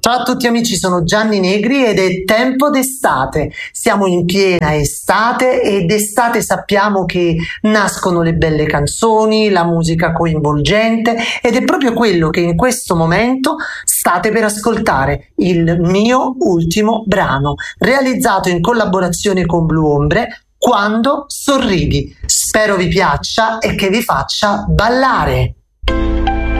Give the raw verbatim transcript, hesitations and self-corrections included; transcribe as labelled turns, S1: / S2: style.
S1: Ciao a tutti amici, sono Gianni Negri ed è tempo d'estate. Siamo in piena estate e d'estate sappiamo che nascono le belle canzoni, la musica coinvolgente ed è proprio quello che in questo momento state per ascoltare, il mio ultimo brano, realizzato in collaborazione con Blu Ombre, Quando sorridi. Spero vi piaccia e che vi faccia ballare.